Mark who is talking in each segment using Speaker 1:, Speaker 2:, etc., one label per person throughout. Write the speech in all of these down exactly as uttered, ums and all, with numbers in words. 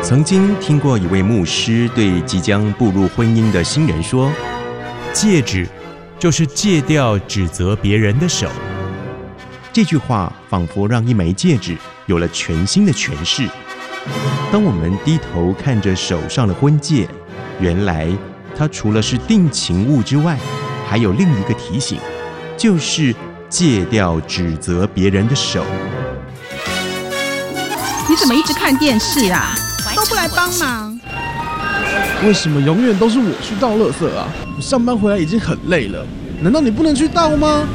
Speaker 1: 曾经听过一位牧师对即将步入婚姻的新人说：
Speaker 2: 戒指就是戒掉指责别人的手。
Speaker 1: 这句话仿佛让一枚戒指有了全新的诠释。当我们低头看着手上的婚戒，原来它除了是定情物之外，还有另一个提醒，就是戒掉指责别人的手。
Speaker 3: 你怎么一直看电视啊？都不来帮忙？
Speaker 4: 为什么永远都是我去倒垃圾啊？我上班回来已经很累了，难道你不能去倒吗？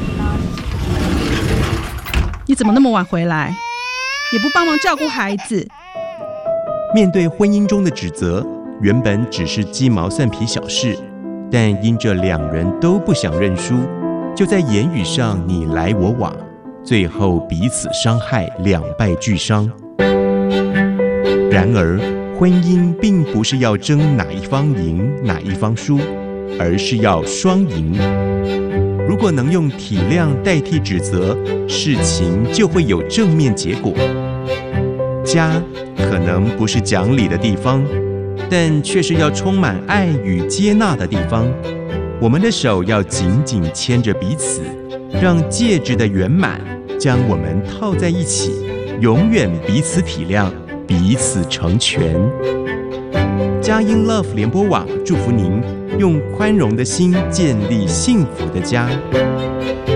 Speaker 3: 你怎么那么晚回来？也不帮忙照顾孩子？
Speaker 1: 面对婚姻中的指责，原本只是鸡毛蒜皮小事，但因这两人都不想认输，就在言语上你来我往，最后彼此伤害，两败俱伤。然而，婚姻并不是要争哪一方赢哪一方输，而是要双赢。如果能用体谅代替指责，事情就会有正面结果。家可能不是讲理的地方，但却是要充满爱与接纳的地方。我们的手要紧紧牵着彼此，让戒指的圆满将我们套在一起，永远彼此体谅，彼此成全。佳音 Love 联播网祝福您，用宽容的心建立幸福的家。